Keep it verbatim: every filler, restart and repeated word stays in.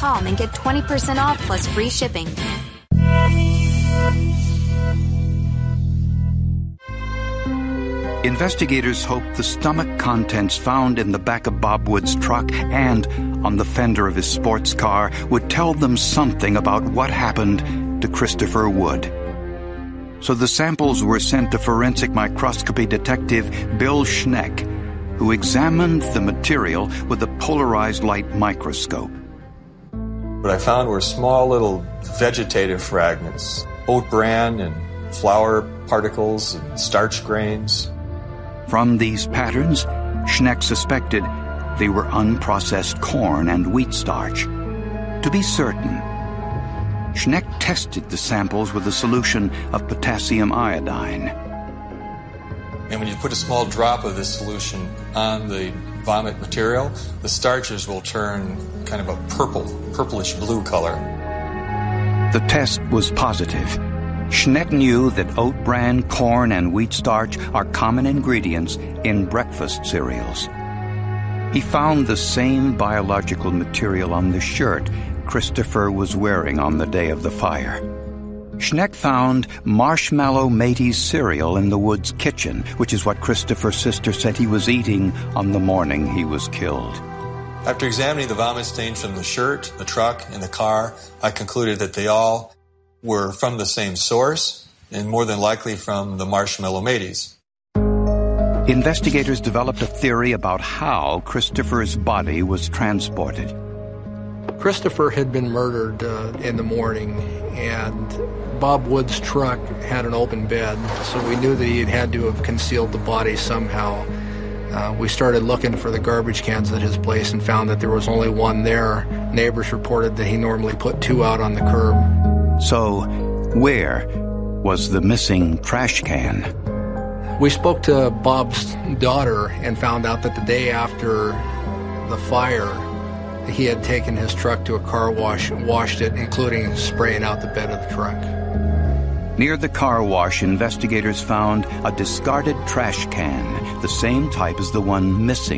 com and get twenty percent off plus free shipping. Investigators hoped the stomach contents found in the back of Bob Wood's truck and on the fender of his sports car would tell them something about what happened to Christopher Wood. So the samples were sent to forensic microscopy detective Bill Schneck, who examined the material with a polarized light microscope. What I found were small little vegetative fragments, oat bran and flour particles and starch grains. From these patterns, Schneck suspected they were unprocessed corn and wheat starch. To be certain, Schneck tested the samples with a solution of potassium iodine. And when you put a small drop of this solution on the vomit material, the starches will turn kind of a purple, purplish blue color. The test was positive. Schneck knew that oat bran, corn, and wheat starch are common ingredients in breakfast cereals. He found the same biological material on the shirt Christopher was wearing on the day of the fire. Schneck found Marshmallow Mateys cereal in the Woods kitchen, which is what Christopher's sister said he was eating on the morning he was killed. After examining the vomit stains from the shirt, the truck, and the car, I concluded that they all were from the same source, and more than likely from the Marshmallow Mateys. Investigators developed a theory about how Christopher's body was transported. Christopher had been murdered uh, in the morning, and Bob Wood's truck had an open bed, so we knew that he had had to have concealed the body somehow. Uh, we started looking for the garbage cans at his place and found that there was only one there. Neighbors reported that he normally put two out on the curb. So, where was the missing trash can? We spoke to Bob's daughter and found out that the day after the fire, he had taken his truck to a car wash and washed it, including spraying out the bed of the truck. Near the car wash, investigators found a discarded trash can, the same type as the one missing